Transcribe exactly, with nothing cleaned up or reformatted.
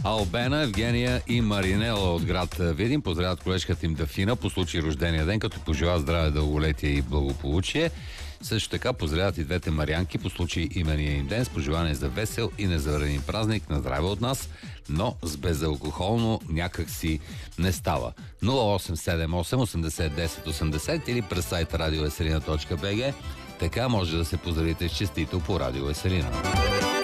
Албена, Евгения и Маринела от град Видин поздравят колежката им Дафина по случай рождения ден, като пожелават здраве, дълголетие и благополучие. Също така поздравят и двете Марианки по случай имения им ден с пожелание за весел и незабравим празник на здраве от нас, но с безалкохолно някак си не става. нула осем седем осем осемдесет десет осемдесет или през сайта радио веселина точка бг. Така може да се поздравите с честито по Радио Веселина.